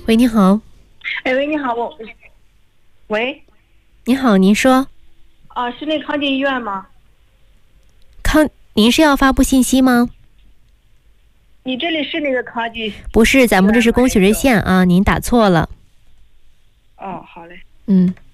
喂，你好。 喂，你好，喂， 你好，您说。 是那康健医院吗？ 您是要发布信息吗？ 你这里是那个康健？ 不是，咱们这是公许热线啊，您打错了。 哦，好嘞。 嗯。